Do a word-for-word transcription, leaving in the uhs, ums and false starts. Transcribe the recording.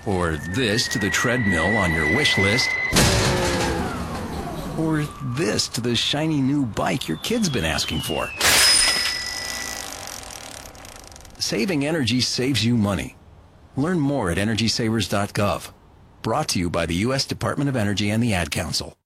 Or this to the treadmill on your wish list. Or this to the shiny new bike your kid's been asking for. Saving energy saves you money. Learn more at energy savers dot gov. Brought to you by the U S Department of Energy and the Ad Council.